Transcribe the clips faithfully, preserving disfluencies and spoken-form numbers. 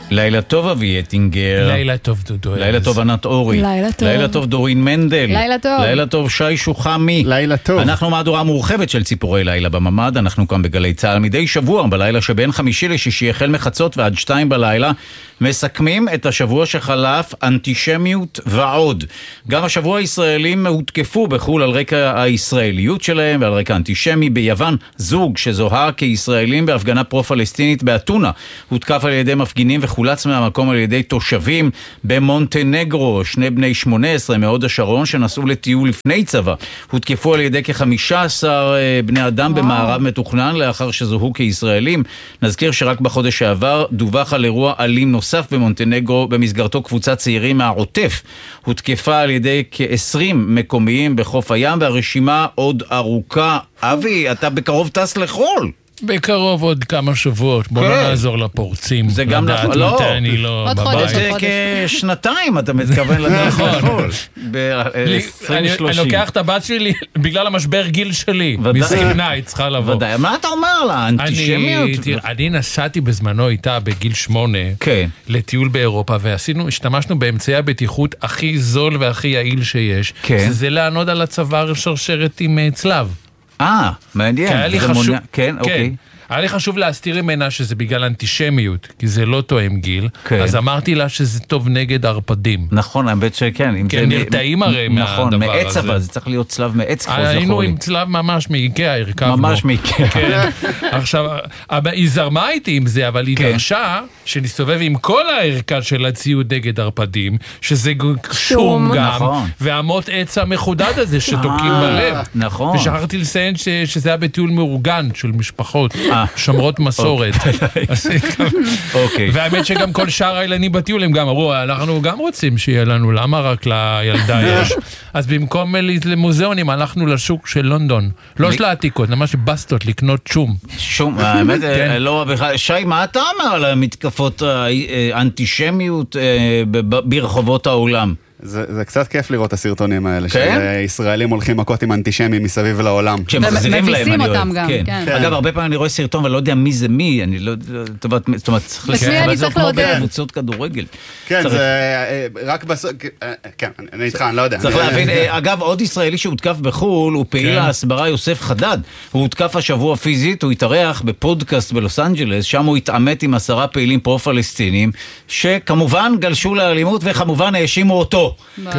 לילה טוב אבי אטינגר. לילה טוב דודו. לילה טוב ענת אורי. לילה טוב. לילה טוב דורין מנדל. לילה טוב. לילה טוב שי שוחמי. לילה טוב. אנחנו מהדורה מורחבת של ציפורי לילה בממד. אנחנו כאן בגלי צהל מדי שבוע בלילה שבין חמישי לשישי החל מחצות ועד שתיים בלילה מסכמים את השבוע שחלף, אנטישמיות ועוד. גם השבוע הישראלים הותקפו בחול על רקע הישראליות שלהם ועל רקע אנטישמי. ביוון זוג שזוהה כישראלים בהפגנה פרו-פלסטינית באתונה הותקף על ידי מפגינים וחולץ מהמקום על ידי תושבים. במונטנגרו שני בני שמונה עשרה מהוד השרון שנסעו לטיול לפני צבא הותקפו על ידי כ-חמישה עשר בני אדם וואו. במערב מתוכנן לאחר שזוהו כישראלים. נזכיר שרק בחודש שעבר דווח על אירוע אלים נוסף במונטנגרו במסגרתו קבוצת צעירים מהעוטף הותקפה על ידי כ-עשרים מקומיים בחוף הים והרשימה עוד ארוכה. אבי, אתה בקרוב טס לחול. בקרוב עוד כמה שבועות, בוא לא נעזור לפורצים. זה גם נכון, לא. לדעת מתי אני לא בבית. זה כשנתיים אתה מתכוון לדעת לחול. אני לוקח את הבת שלי בגלל המשבר גיל שלי. מסכנה, היא צריכה לבוא. ודאי, מה אתה אומר לה? אנטישמיות? אני נסעתי בזמנו איתה בגיל שמונה לטיול באירופה, ועשינו, השתמשנו באמצעי הבטיחות הכי זול והכי יעיל שיש. זה לענוד על הצוואר שרשרת עם צלב. אה, מעניין. היה לי חשוב, כן, אוקיי. היה לי חשוב להסתיר ממנה שזה בגלל אנטישמיות, כי זה לא תואם גיל, אז אמרתי לה שזה טוב נגד ערפדים. נכון, האמת שכן. כן, נרתעים הרי מהדבר הזה. נכון, מעץ אבל, זה צריך להיות צלב מעץ. היינו עם צלב ממש מאיקאה, הרכבנו. ממש מאיקאה. עכשיו, היא זרמה איתי עם זה, אבל היא דרשה שנסתובב עם כל הערכה של הציוד נגד ערפדים, שזה שום גם, והמות עץ המחודד הזה שתוקים בלב. נכון. ושכחתי לציין שזה היה בטיול מאורגן של משפחות. שומרות מסורת. והאמת שגם כל שאר הילדים בטיול הם גם אמרו, אנחנו גם רוצים שיהיה לנו, למה רק לילדה יש? אז במקום למוזיאונים הלכנו לשוק של לונדון, לא של העתיקות, ממש בסטות לקנות שום. שום, האמת, לא בכלל. שי, מה אתה אומר על המתקפות האנטישמיות ברחובות העולם? זה, זה קצת כיף לראות את הסרטונים האלה, כן? שישראלים הולכים מכות עם אנטישמים מסביב לעולם. ומביסים אותם גם, כן. כן. אגב, הרבה פעמים אני רואה סרטון ולא יודע מי זה מי, אני לא, זאת אומרת, צריך לשמוע, אבל זה כמו בקבוצות כדורגל. כן, זה רק בסוף, כן, אני איתך, אני לא יודע. צריך להבין, אגב, עוד ישראלי שהותקף בחול, הוא פעיל ההסברה יוסף חדד, הוא הותקף השבוע פיזית, הוא התארח בפודקאסט בלוס אנג'לס, שם הוא התעמת עם עשרה פעילים פרו-פלסטינים, שכמובן גלשו לאלימות וכמובן האשימו אותו.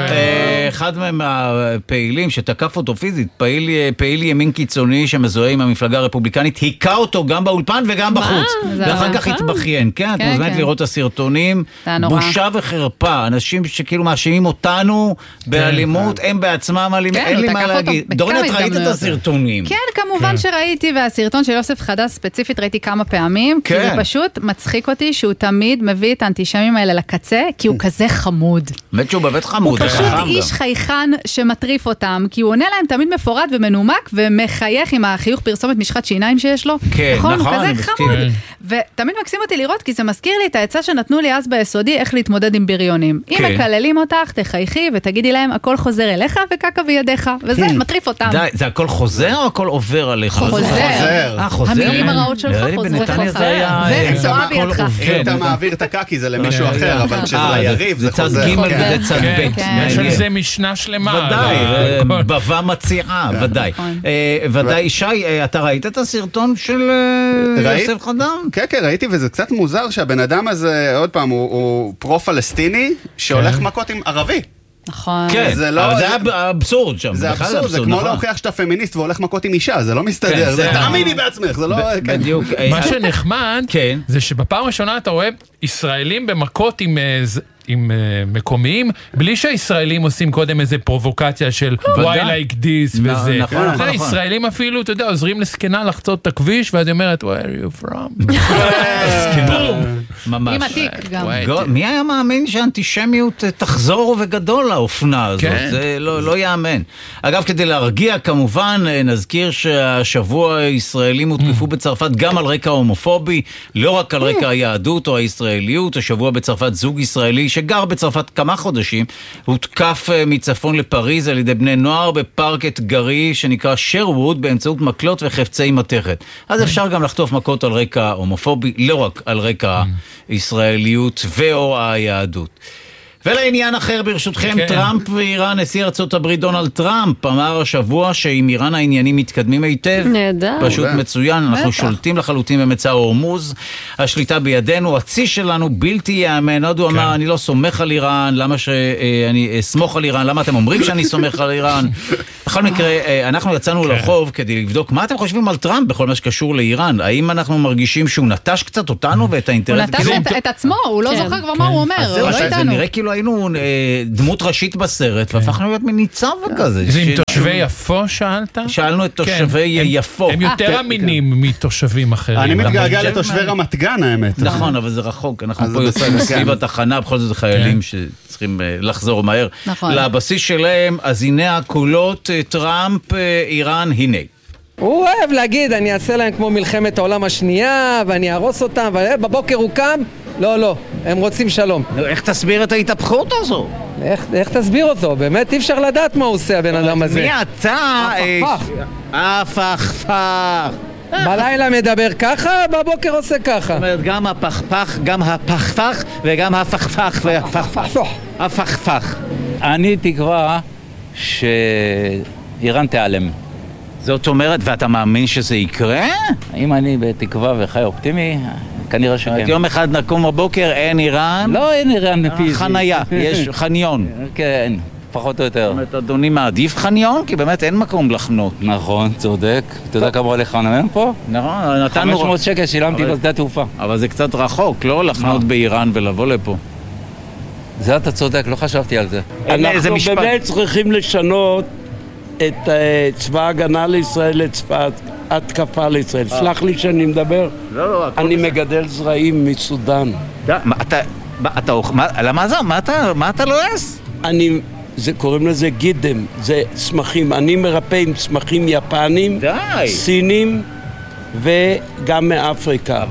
אחד מהם הפעילים שתקף אותו פיזית, פעיל, פעיל ימין קיצוני שמזוהה עם המפלגה הרפובליקנית, היכה אותו גם באולפן וגם בחוץ, ואחר כך התבכיין. כן, את מוזמנת לראות את הסרטונים, בושה וחרפה, אנשים שכאילו מאשימים אותנו באלימות, הם בעצמם אלימים, אין לי מה להגיד. דורין, את ראית את הסרטונים? כן, כמובן שראיתי, והסרטון של יוסף חדד ספציפית ראיתי כמה פעמים, כי זה פשוט מצחיק אותי שהוא תמיד מביא את האנטישמים האלה לקצה, כי הוא כזה חמוד. באמת שהוא בבית חמוד. הוא פשוט איש חייכן שמטריף אותם, כי הוא עונה להם תמיד מפורד ומנומק, ומחייך עם החיוך פרסומת משחת שיניים שיש לו. כן, נכון. הוא כזה חמוד. ותמיד מקסים אותי לראות, כי זה מזכיר לי את העצה שנתנו לי אז ביסודי, איך להתמודד עם בריונים. אם מקללים אותך, תחייכי ותגידי להם, הכל חוזר אליך וקקה בידיך, וזה מטריף אותם. זה הכל חוזר או הכל עובר עליך? חוזר. המילים הרעות שלך חוזר. וצועה בידך. אתה מעביר את הקקי, זה למישהו אחר, אבל כשזה ליריב, זה חוזר. זה צד ב'. יש על זה משנה שלמה. ודאי, בבה מציעה, ודאי. ודאי, שי, אתה ראית את הסרטון של יוסף חדם? כן, כן, ראיתי, וזה קצת מוזר שהבן אדם הזה, עוד פעם, הוא פרו-פלסטיני, שהולך מכות עם ערבי. נכון. כן, אבל זה היה אבסורד שם. זה אבסורד, זה כמו להוכיח שאתה פמיניסט והולך מכות עם אישה, זה לא מסתדר, זה תאמיני בעצמך, זה לא... בדיוק. מה שנחמד, זה שבפעם הראשונה אתה רואה ישראלים במכות עם... עם מקומיים, בלי שהישראלים עושים קודם איזה פרובוקציה של why like this וזה. נכון, נכון. הישראלים אפילו, אתה יודע, עוזרים לסקנה לחצות את הכביש, ואז היא אומרת, where are you from? ממש. עם עתיק גם. מי היה מאמין שהאנטישמיות תחזור וגדול לאופנה הזאת? זה לא יאמן. אגב, כדי להרגיע, כמובן, נזכיר שהשבוע הישראלים הותקפו בצרפת גם על רקע הומופובי, לא רק על רקע היהדות או הישראליות. השבוע בצרפת זוג ישראלי שגר בצרפת כמה חודשים, הותקף מצפון לפריז על ידי בני נוער בפארק אתגרי שנקרא שרווד באמצעות מקלות וחפצי מתכת. אז אפשר גם לחטוף מכות על רקע הומופובי, לא רק על רקע הישראליות ואו היהדות. ולעניין אחר ברשותכם, כן. טראמפ ואיראן, נשיא ארצות הברית דונלד טראמפ אמר השבוע שעם איראן העניינים מתקדמים היטב. נהדר. פשוט מצוין, אנחנו שולטים לחלוטין במצע הורמוז, השליטה בידינו, הצי שלנו בלתי יאמן. עוד הוא אמר, אני לא סומך על איראן, למה שאני אסמוך על איראן, למה אתם אומרים שאני סומך על איראן? בכל מקרה, אנחנו יצאנו לרחוב כדי לבדוק מה אתם חושבים על טראמפ בכל מה שקשור לאיראן. האם אנחנו מרגישים שהוא נטש קצת אותנו ואת האינטרס? הוא נטש את עצמו, הוא לא זוכר כבר מה הוא אומר, הוא לא איתנו. כאילו היינו דמות ראשית בסרט, והפכנו להיות מניצב כזה. זה עם תושבי יפו שאלת? שאלנו את תושבי יפו. הם יותר אמינים מתושבים אחרים. אני מתגעגע לתושבי רמת גן, האמת. נכון, אבל זה רחוק. אנחנו פה יוצאים סביב התחנה, בכל זאת זה חיילים שצריכים לחזור מהר לבסיס שלהם. אז הנה הקולות, טראמפ, איראן, הנה. הוא אוהב להגיד, אני אעשה להם כמו מלחמת העולם השנייה, ואני ארוס אותם, ובבוקר הוא קם, לא, לא, הם רוצים שלום. איך תסביר את ההתהפכות הזו? איך, איך תסביר אותו? באמת אי אפשר לדעת מה הוא עושה, הבן אדם הזה. מי אתה? הפכפך. הפכפך. בלילה מדבר ככה, בבוקר עושה ככה. זאת אומרת, גם הפכפך, גם הפכפך, וגם הפכפך והפכפך. הפכפך. אני תקווה שאיראן תיעלם. זאת אומרת, ואתה מאמין שזה יקרה? אם אני בתקווה וחי אופטימי, כנראה שכן. יום אחד נקום בבוקר, אין איראן? לא, אין איראן פיזי. חנייה, יש חניון. כן, פחות או יותר. זאת אומרת, אדוני מעדיף חניון? כי באמת אין מקום לחנות. נכון, צודק. אתה יודע כמה הולך חנמן פה? נכון, נתנו... חמש מאות שקל שילמתי בשדה התעופה. אבל זה קצת רחוק, לא לחנות באיראן ולבוא לפה. זה אתה צודק, לא חשבתי על זה. אנחנו באמת צריכים לשנות את צבא ההגנה לישראל לצבא התקפה לישראל. סלח לי שאני מדבר. לא, לא, אני מגדל זרעים מסודן. אתה, אתה, למה זה? מה אתה לועס? אני, זה קוראים לזה גידם, זה צמחים. אני מרפא עם צמחים יפנים, סינים וגם מאפריקה.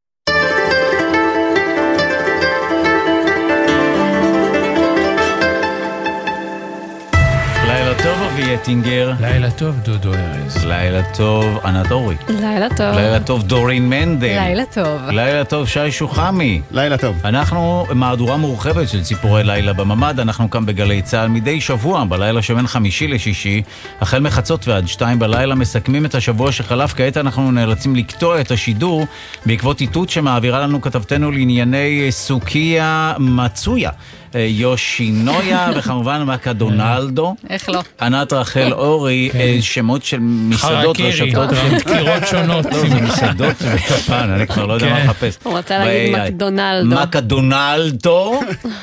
יטינגר. לילה טוב דודו ארז. לילה טוב ענת אורי. לילה טוב. לילה טוב דורין מנדל. לילה טוב. לילה טוב שי שוחמי. לילה טוב. אנחנו מהדורה מורחבת של ציפורי לילה בממד. אנחנו כאן בגלי צהל מדי שבוע בלילה שבין חמישי לשישי, החל מחצות ועד שתיים בלילה, מסכמים את השבוע שחלף. כעת אנחנו נאלצים לקטוע את השידור בעקבות איתות שמעבירה לנו כתבתנו לענייני סוקיה מצויה יושינויה, וכמובן מקדונלדו. איך לא? ענת רחל אורי, שמות של מסעדות רשתות. קירות שונות. לא, זה מסעדות ביפן, אני כבר לא יודע מה לחפש. הוא רוצה להגיד מקדונלדו. מקדונלדו.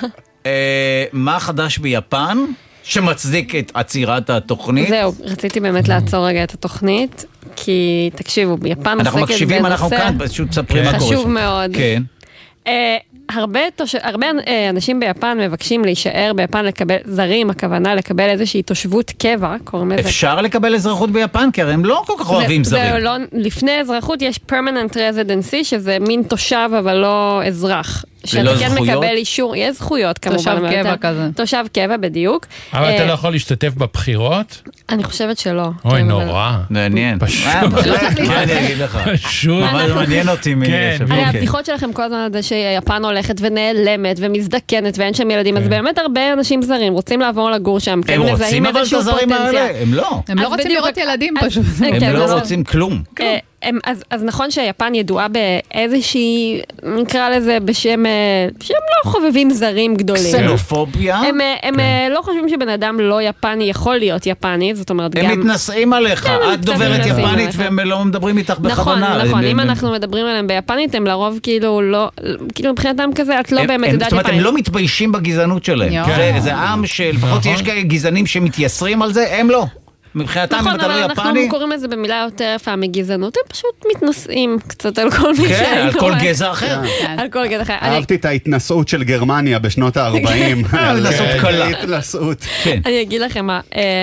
מה חדש ביפן שמצדיק את עצירת התוכנית? זהו, רציתי באמת לעצור רגע את התוכנית, כי תקשיבו, ביפן עוסקת בנושא... אנחנו מקשיבים, אנחנו כאן, פשוט ספרים מה קורה. חשוב מאוד. כן. הרבה, תוש... הרבה אנשים ביפן מבקשים להישאר ביפן, לקבל זרים, הכוונה לקבל איזושהי תושבות קבע, קוראים לזה. אפשר לקבל אזרחות ביפן, כי הרי הם לא כל כך אוהבים זה, זרים. זה לא, לפני אזרחות יש permanent residency, שזה מין תושב אבל לא אזרח. שאתה כן מקבל אישור, יש זכויות כמובן. תושב קבע כזה. תושב קבע בדיוק. אבל אתה לא יכול להשתתף בבחירות? אני חושבת שלא. אוי, נורא. מעניין. פשוט. מה אני אגיד לך? פשוט. אבל מעניין אותי מי יש. הרי הבדיחות שלכם כל הזמן זה שיפן הולכת ונעלמת ומזדקנת ואין שם ילדים, אז באמת הרבה אנשים זרים רוצים לעבור לגור שם. הם רוצים אבל את הזרים האלה? הם לא. הם לא רוצים לראות ילדים פשוט. הם לא רוצים כלום. אז, אז נכון שיפן ידועה באיזושהי, נקרא לזה בשם, שהם לא חובבים זרים גדולים. קסנופוביה? הם, הם כן. לא חושבים שבן אדם לא יפני יכול להיות יפני, זאת אומרת הם גם... הם מתנסים עליך, כן, את דוברת יפנית והם לא מדברים איתך בכוונה. נכון, נכון, הם, אם הם... אנחנו מדברים עליהם ביפנית, הם לרוב כאילו לא, כאילו מבחינתם כזה, את לא הם, באמת הם, יודעת זאת אומרת, יפנית. הם לא מתביישים בגזענות שלהם. זה, זה עם שלפחות יש כאלה גזענים שמתייסרים על זה, הם לא. מבחינתם, אם אתה לא יפני... נכון, אבל אנחנו קוראים לזה במילה יותר יפה מגזענות, הם פשוט מתנשאים קצת על כל מי כן, על כל גזע אחר. על כל גזע אחר. אהבתי את ההתנסות של גרמניה בשנות ה-ארבעים. התנסות קלה. התנסות. אני אגיד לכם מה,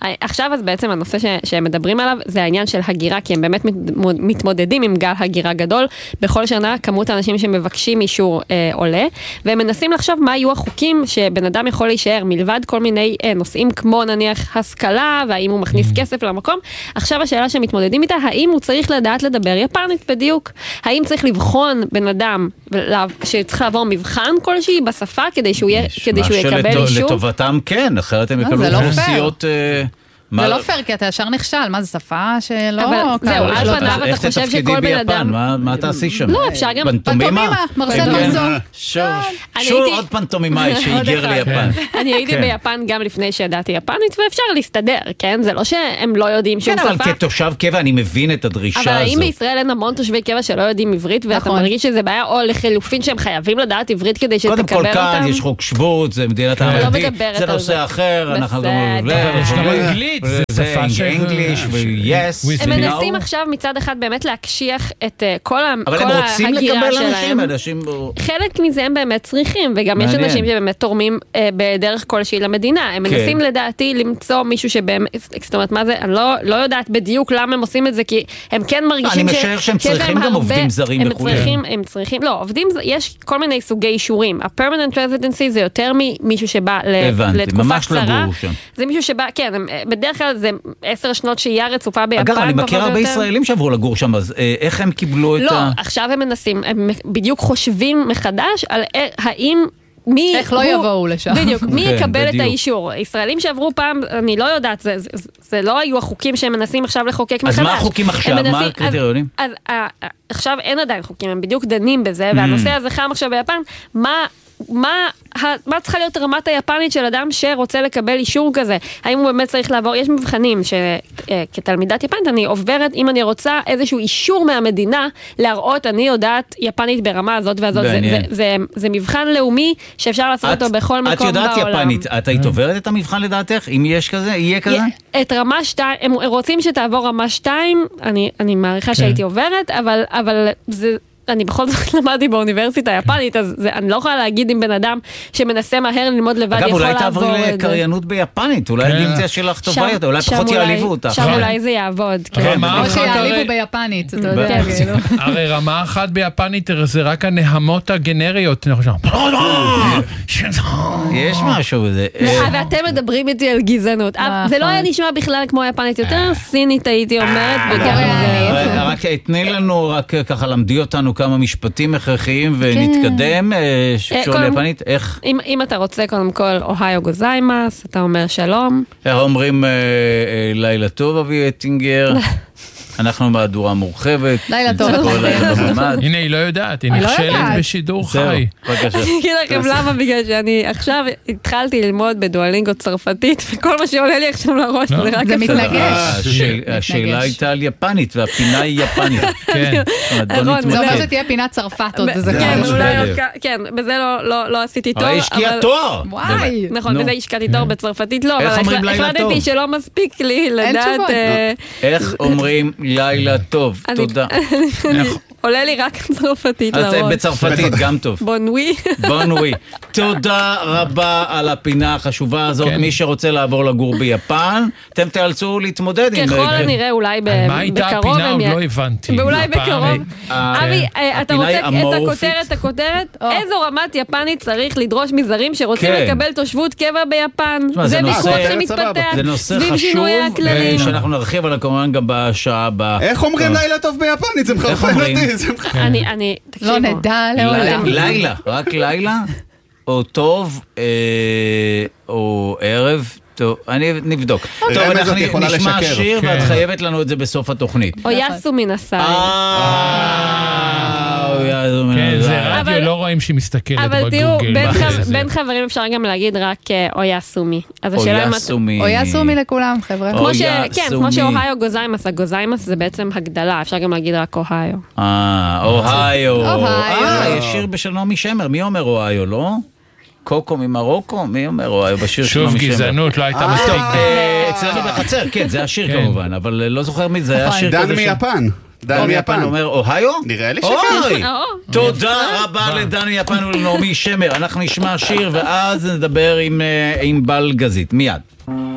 עכשיו אז בעצם הנושא ש, שהם מדברים עליו זה העניין של הגירה, כי הם באמת מתמודדים עם גל הגירה גדול. בכל שנה כמות האנשים שמבקשים אישור אה, עולה, והם מנסים לחשוב מה יהיו החוקים שבן אדם יכול להישאר מלבד כל מיני אה, נושאים כמו נניח השכלה, והאם הוא מכניס כסף למקום. עכשיו השאלה שמתמודדים איתה, האם הוא צריך לדעת לדבר יפנית בדיוק? האם צריך לבחון בן אדם שצריך לעבור מבחן כלשהי בשפה כדי שהוא, יהיה, כדי שהוא יקבל אישור? לטובתם כן, אחרת הם יקבלו אוכלוסיות... זה לא פייר, כי אתה ישר נכשל, מה זה שפה שלא... זהו, על פניו אתה חושב שכל בן אדם... מה תעשי שם? לא, אפשר גם... פנטומימה, מרסל מרזון. שוב עוד פנטומימאי שהיגר ליפן. אני הייתי ביפן גם לפני שידעתי יפנית, ואפשר להסתדר, כן? זה לא שהם לא יודעים שום שפה. כן, אבל כתושב קבע אני מבין את הדרישה הזאת. אבל האם בישראל אין המון תושבי קבע שלא יודעים עברית, ואתה מרגיש שזה בעיה, או לחילופין שהם חייבים לדעת עברית כדי שתקבל אותם? קודם כל כאן יש חוק שבות, זה מדינת הערבית, זה נושא אחר, אנחנו זה אנגליש ו-yes. הם מנסים עכשיו מצד אחד באמת להקשיח את כל ההגירה שלהם. אבל הם רוצים לקבל אנשים. חלק מזה הם באמת צריכים, וגם יש אנשים שבאמת תורמים בדרך כלשהי למדינה. הם מנסים לדעתי למצוא מישהו שבאמת, זאת אומרת מה זה, אני לא יודעת בדיוק למה הם עושים את זה, כי הם כן מרגישים אני משער שהם צריכים גם עובדים זרים וכולי. הם צריכים, לא, עובדים, יש כל מיני סוגי אישורים. ה-permanent residency זה יותר ממישהו שבא לתקופה קצרה. זה מישהו שבא, כן, בדרך כלל זה עשר שנות שהייה רצופה ביפן. אגב, אני מכיר הרבה ישראלים שעברו לגור שם, אז איך הם קיבלו את ה... לא, עכשיו הם מנסים, הם בדיוק חושבים מחדש על האם... מי, איך לא יבואו לשם. בדיוק, מי יקבל את האישור? ישראלים שעברו פעם, אני לא יודעת, זה, זה, זה לא היו החוקים שהם מנסים עכשיו לחוקק מחדש. אז מה החוקים עכשיו? מנסים, מה הקריטריונים? אז, אז, עכשיו אין עדיין חוקים, הם בדיוק דנים בזה, והנושא הזה חם עכשיו ביפן, מה... מה, מה צריכה להיות רמת היפנית של אדם שרוצה לקבל אישור כזה? האם הוא באמת צריך לעבור? יש מבחנים שכתלמידת יפנית אני עוברת, אם אני רוצה איזשהו אישור מהמדינה להראות, אני יודעת יפנית ברמה הזאת והזאת. זה, זה, זה, זה מבחן לאומי שאפשר לעשות את, אותו בכל מקום בעולם. את יודעת יפנית, את היית עוברת את המבחן לדעתך? אם יש כזה, יהיה כזה? את רמה שתיים, הם רוצים שתעבור רמה שתיים, אני, אני מעריכה שהייתי עוברת, אבל, אבל זה... אני בכל זאת למדתי באוניברסיטה היפנית, אז זה, אני לא יכולה להגיד עם בן אדם שמנסה מהר ללמוד לבד אגב, יכול לעבור את זה. אגב, אולי תעברי לקריינות ביפנית, אולי כן. הגימציה שלך טובה יותר, אולי פחות יעליבו אותך. שם אולי זה יעבוד. כמו שיעליבו ביפנית, אתה יודע. הרי רמה אחת ביפנית זה רק הנהמות הגנריות. יש משהו בזה. ואתם מדברים איתי על גזענות. זה לא היה נשמע בכלל כמו יפנית, יותר סינית הייתי אומרת. רק תני לנו, רק ככה למדי אותנו כמה משפטים הכרחיים ונתקדם, שקשור ליפנית, איך? אם אתה רוצה קודם כל אוהיו גוזיימאס, אתה אומר שלום. איך אומרים לילה טוב אבי אטינגר? אנחנו מהדורה מורחבת. לילה טוב. הנה, היא לא יודעת, היא נכשלת בשידור חי. אני אגיד לכם למה, בגלל שאני עכשיו התחלתי ללמוד בדואלינגו צרפתית, וכל מה שעולה לי עכשיו לראש זה רק... זה מתנגש. השאלה הייתה על יפנית, והפינה היא יפנית. כן. זה אומר שתהיה פינת צרפת עוד. כן, בזה לא עשיתי תואר. אבל השקיע תואר. וואי. נכון, בזה השקעתי תואר בצרפתית, לא, איך אומרים אבל לילה טוב? החלטתי שלא מספיק לי לדעת... איך אומרים לילה טוב? תודה. עולה לי רק צרפתית לראש. בצרפתית גם טוב. בונווי. בונווי. תודה רבה על הפינה החשובה הזאת. מי שרוצה לעבור לגור ביפן, אתם תאלצו להתמודד עם... ככל הנראה אולי בקרוב. מה הייתה הפינה? עוד לא הבנתי. ואולי בקרוב. אבי, אתה רוצה את הכותרת, הכותרת? איזו רמת יפנית צריך לדרוש מזרים שרוצים לקבל תושבות קבע ביפן? זה ויכוח שמתפתח. זה נושא חשוב, שאנחנו נרחיב עליו כמובן גם בשעה הבאה. איך אומרים לילה טוב ביפנית? זה מחרפן אותי. אני, אני, לא נדע לעולם. לילה, רק לילה, או טוב, או ערב, טוב, אני נבדוק. טוב, אנחנו נשמע שיר, ואת חייבת לנו את זה בסוף התוכנית. או יסו מן הסי. כן, זה רדיו, לא רואים שהיא מסתכלת בגוגל. אבל תראו, בין חברים אפשר גם להגיד רק אויה סומי. אויה סומי. אויה סומי לכולם, חבר'ה. כן, כמו שאוהיו גוזיימאס, הגוזיימאס זה בעצם הגדלה, אפשר גם להגיד רק אוהיו. אה, אוהיו. אה, יש שיר בשל נעמי שמר, מי אומר אוהיו, לא? קוקו ממרוקו, מי אומר אוהיו בשיר של נעמי שמר? שוב גזענות, לא הייתה מספיק. אצלנו בחצר, כן, זה השיר כמובן, אבל לא זוכר מי זה, היה שיר כזה. דן מיפן. דן מיפן אומר אוהיו? נראה לי שכן. תודה רבה לדן מיפן ולנעמי שמר. אנחנו נשמע שיר ואז נדבר עם בל גזית. מיד.